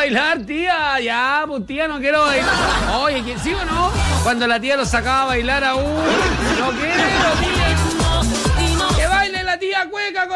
bailar, tía. Ya, pues tía, no quiero bailar. Oye, ¿sí o no? Cuando la tía lo sacaba a bailar aún. No quiero.